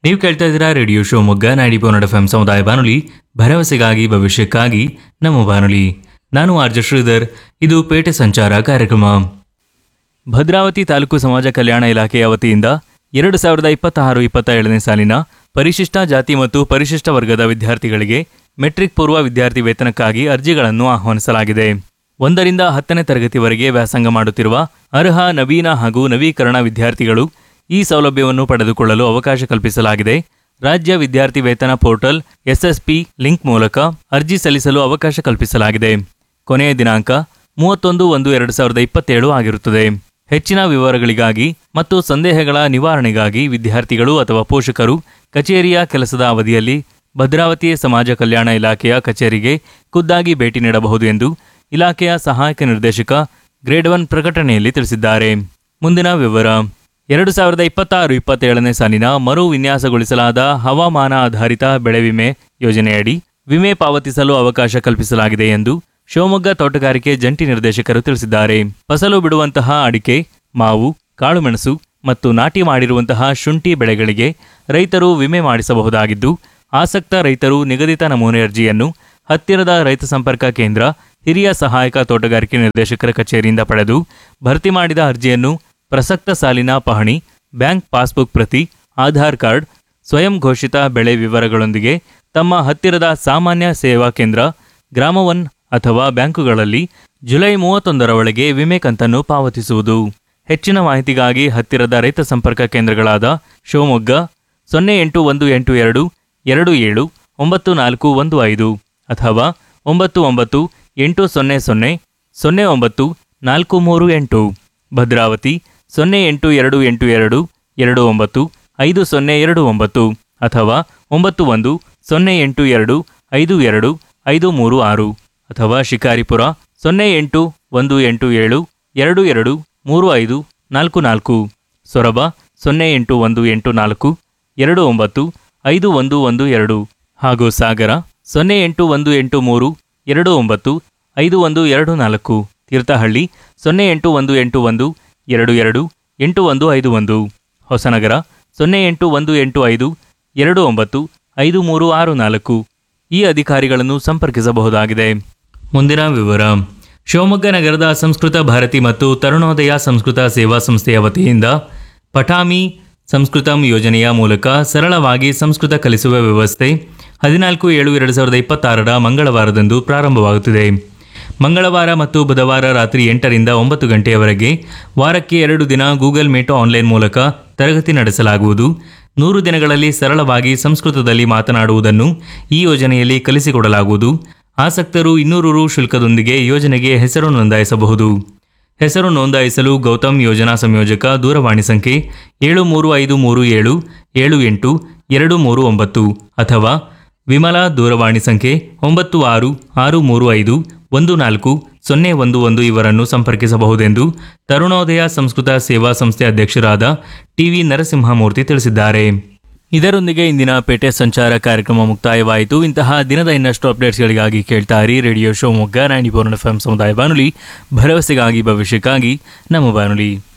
ನೀವು ಕೇಳ್ತಾ ಇದ್ದೀರಾ ರೇಡಿಯೋ ಶಿವಮೊಗ್ಗ 90.1 FM ಸಮುದಾಯ ಬಾನುಲಿ, ಭರವಸೆಗಾಗಿ ಭವಿಷ್ಯಕ್ಕಾಗಿ ನಮ್ಮ ಬಾನುಲಿ. ನಾನು ಆರ್ಜ ಶ್ರೀಧರ್. ಇದು ಪೇಟೆ ಸಂಚಾರ ಕಾರ್ಯಕ್ರಮ. ಭದ್ರಾವತಿ ತಾಲೂಕು ಸಮಾಜ ಕಲ್ಯಾಣ ಇಲಾಖೆಯ ವತಿಯಿಂದ 2026-27ನೇ ಸಾಲಿನ ಪರಿಶಿಷ್ಟ ಜಾತಿ ಮತ್ತು ಪರಿಶಿಷ್ಟ ವರ್ಗದ ವಿದ್ಯಾರ್ಥಿಗಳಿಗೆ ಮೆಟ್ರಿಕ್ ಪೂರ್ವ ವಿದ್ಯಾರ್ಥಿ ವೇತನಕ್ಕಾಗಿ ಅರ್ಜಿಗಳನ್ನು ಆಹ್ವಾನಿಸಲಾಗಿದೆ. 1ರಿಂದ 10ನೇ ತರಗತಿವರೆಗೆ ವ್ಯಾಸಂಗ ಮಾಡುತ್ತಿರುವ ಅರ್ಹ ನವೀನ ಹಾಗೂ ನವೀಕರಣ ವಿದ್ಯಾರ್ಥಿಗಳು ಈ ಸೌಲಭ್ಯವನ್ನು ಪಡೆದುಕೊಳ್ಳಲು ಅವಕಾಶ ಕಲ್ಪಿಸಲಾಗಿದೆ. ರಾಜ್ಯ ವಿದ್ಯಾರ್ಥಿ ವೇತನ ಪೋರ್ಟಲ್ SSP ಲಿಂಕ್ ಮೂಲಕ ಅರ್ಜಿ ಸಲ್ಲಿಸಲು ಅವಕಾಶ ಕಲ್ಪಿಸಲಾಗಿದೆ. ಕೊನೆಯ ದಿನಾಂಕ 31/1/2027 ಆಗಿರುತ್ತದೆ. ಹೆಚ್ಚಿನ ವಿವರಗಳಿಗಾಗಿ ಮತ್ತು ಸಂದೇಹಗಳ ನಿವಾರಣೆಗಾಗಿ ವಿದ್ಯಾರ್ಥಿಗಳು ಅಥವಾ ಪೋಷಕರು ಕಚೇರಿಯ ಕೆಲಸದ ಅವಧಿಯಲ್ಲಿ ಭದ್ರಾವತಿ ಸಮಾಜ ಕಲ್ಯಾಣ ಇಲಾಖೆಯ ಕಚೇರಿಗೆ ಖುದ್ದಾಗಿ ಭೇಟಿ ನೀಡಬಹುದು ಎಂದು ಇಲಾಖೆಯ ಸಹಾಯಕ ನಿರ್ದೇಶಕ ಗ್ರೇಡ್ 1 ಪ್ರಕಟಣೆಯಲ್ಲಿ ತಿಳಿಸಿದ್ದಾರೆ. ಮುಂದಿನ ವಿವರ. 2026-27ನೇ ಸಾಲಿನ ಮರು ವಿನ್ಯಾಸಗೊಳಿಸಲಾದ ಹವಾಮಾನ ಆಧಾರಿತ ಬೆಳೆ ವಿಮೆ ಯೋಜನೆಯಡಿ ವಿಮೆ ಪಾವತಿಸಲು ಅವಕಾಶ ಕಲ್ಪಿಸಲಾಗಿದೆ ಎಂದು ಶಿವಮೊಗ್ಗ ತೋಟಗಾರಿಕೆ ಜಂಟಿ ನಿರ್ದೇಶಕರು ತಿಳಿಸಿದ್ದಾರೆ. ಫಸಲು ಬಿಡುವಂತಹ ಅಡಿಕೆ, ಮಾವು, ಕಾಳುಮೆಣಸು ಮತ್ತು ನಾಟಿ ಮಾಡಿರುವಂತಹ ಶುಂಠಿ ಬೆಳೆಗಳಿಗೆ ರೈತರು ವಿಮೆ ಮಾಡಿಸಬಹುದಾಗಿದ್ದು, ಆಸಕ್ತ ರೈತರು ನಿಗದಿತ ನಮೂನೆ ಅರ್ಜಿಯನ್ನು ಹತ್ತಿರದ ರೈತ ಸಂಪರ್ಕ ಕೇಂದ್ರ, ಹಿರಿಯ ಸಹಾಯಕ ತೋಟಗಾರಿಕೆ ನಿರ್ದೇಶಕರ ಕಚೇರಿಯಿಂದ ಪಡೆದು ಭರ್ತಿ ಮಾಡಿದ ಅರ್ಜಿಯನ್ನು ಪ್ರಸಕ್ತ ಸಾಲಿನ ಪಹಣಿ, ಬ್ಯಾಂಕ್ ಪಾಸ್ಬುಕ್ ಪ್ರತಿ, ಆಧಾರ್ ಕಾರ್ಡ್, ಸ್ವಯಂ ಘೋಷಿತ ಬೆಳೆ ವಿವರಗಳೊಂದಿಗೆ ತಮ್ಮ ಹತ್ತಿರದ ಸಾಮಾನ್ಯ ಸೇವಾ ಕೇಂದ್ರ, ಗ್ರಾಮ 1 ಅಥವಾ ಬ್ಯಾಂಕುಗಳಲ್ಲಿ ಜುಲೈ 31ರ ಒಳಗೆ ವಿಮೆ ಕಂತನ್ನು ಪಾವತಿಸುವುದು. ಹೆಚ್ಚಿನ ಮಾಹಿತಿಗಾಗಿ ಹತ್ತಿರದ ರೈತ ಸಂಪರ್ಕ ಕೇಂದ್ರಗಳಾದ ಶಿವಮೊಗ್ಗ 081822 279415 ಅಥವಾ 998000 09 ಭದ್ರಾವತಿ 08282 295029 ಅಥವಾ 9108252536 ಅಥವಾ ಶಿಕಾರಿಪುರ 08187 223544, ಸೊರಬ 08184 295112 ಹಾಗೂ ಸಾಗರ 08183 295124, ತೀರ್ಥಹಳ್ಳಿ 08181 228151, ಹೊಸನಗರ 08185 295364 ಈ ಅಧಿಕಾರಿಗಳನ್ನು ಸಂಪರ್ಕಿಸಬಹುದಾಗಿದೆ. ಮುಂದಿನ ವಿವರ. ಶಿವಮೊಗ್ಗ ನಗರದ ಸಂಸ್ಕೃತ ಭಾರತಿ ಮತ್ತು ತರುಣೋದಯ ಸಂಸ್ಕೃತ ಸೇವಾ ಸಂಸ್ಥೆಯ ವತಿಯಿಂದ ಪಠಾಮಿ ಸಂಸ್ಕೃತಂ ಯೋಜನೆಯ ಮೂಲಕ ಸರಳವಾಗಿ ಸಂಸ್ಕೃತ ಕಲಿಸುವ ವ್ಯವಸ್ಥೆ 14/7/2026 ಮಂಗಳವಾರದಂದು ಪ್ರಾರಂಭವಾಗುತ್ತಿದೆ. ಮಂಗಳವಾರ ಮತ್ತು ಬುಧವಾರ ರಾತ್ರಿ 8ರಿಂದ 9 ಗಂಟೆಯವರೆಗೆ ವಾರಕ್ಕೆ 2 ದಿನ ಗೂಗಲ್ ಮೀಟ್ ಆನ್ಲೈನ್ ಮೂಲಕ ತರಗತಿ ನಡೆಸಲಾಗುವುದು. 100 ದಿನಗಳಲ್ಲಿ ಸರಳವಾಗಿ ಸಂಸ್ಕೃತದಲ್ಲಿ ಮಾತನಾಡುವುದನ್ನು ಈ ಯೋಜನೆಯಲ್ಲಿ ಕಲಿಸಿಕೊಡಲಾಗುವುದು. ಆಸಕ್ತರು 200 ರು ಶುಲ್ಕದೊಂದಿಗೆ ಯೋಜನೆಗೆ ಹೆಸರು ನೋಂದಾಯಿಸಬಹುದು. ಹೆಸರು ನೋಂದಾಯಿಸಲು ಗೌತಮ್ ಯೋಜನಾ ಸಂಯೋಜಕ ದೂರವಾಣಿ ಸಂಖ್ಯೆ 7353778239 ಅಥವಾ ವಿಮಲಾ ದೂರವಾಣಿ ಸಂಖ್ಯೆ 9663514011 ಇವರನ್ನು ಸಂಪರ್ಕಿಸಬಹುದೆಂದು ತರುಣೋದಯ ಸಂಸ್ಕೃತ ಸೇವಾ ಸಂಸ್ಥೆ ಅಧ್ಯಕ್ಷರಾದ ಟಿವಿ ನರಸಿಂಹಮೂರ್ತಿ ತಿಳಿಸಿದ್ದಾರೆ. ಇದರೊಂದಿಗೆ ಇಂದಿನ ಪೇಟೆ ಸಂಚಾರ ಕಾರ್ಯಕ್ರಮ ಮುಕ್ತಾಯವಾಯಿತು. ಇಂತಹ ದಿನದ ಇನ್ನಷ್ಟು ಅಪ್ಡೇಟ್ಸ್ಗಳಿಗಾಗಿ ಕೇಳ್ತಾ ಇರಿ ರೇಡಿಯೋ ಶಿವಮೊಗ್ಗ 90.1 FM ಸಮುದಾಯ ಬಾನುಲಿ, ಭರವಸೆಗಾಗಿ ಭವಿಷ್ಯಕ್ಕಾಗಿ ನಮ್ಮ ಬಾನುಲಿ.